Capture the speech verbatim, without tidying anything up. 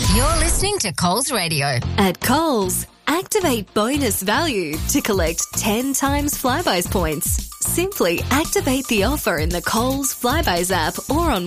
You're listening to Coles Radio. At Coles, activate bonus value to collect ten times Flybuys points. Simply activate the offer in the Coles Flybuys app or on